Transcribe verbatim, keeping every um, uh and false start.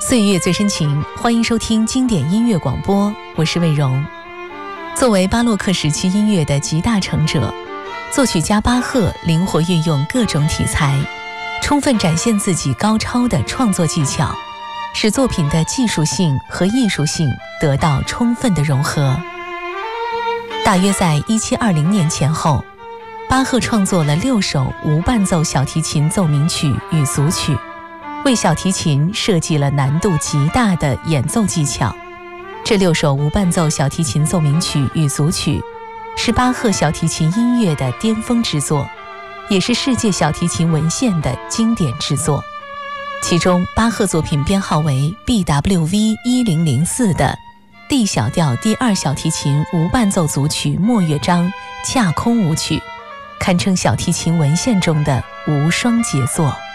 岁月最深情，欢迎收听经典音乐广播，我是魏荣。作为巴洛克时期音乐的集大成者，作曲家巴赫灵活运用各种题材，充分展现自己高超的创作技巧，使作品的技术性和艺术性得到充分的融合。大约在一七二零年前后，巴赫创作了六首无伴奏小提琴奏鸣曲与组曲，为小提琴设计了难度极大的演奏技巧。这六首无伴奏小提琴奏鸣曲与组曲是巴赫小提琴音乐的巅峰之作，也是世界小提琴文献的经典之作。其中巴赫作品编号为 B W V 一零零四 的 D 小调第二小提琴无伴奏组曲末乐章架空舞曲，堪称小提琴文献中的无双杰作。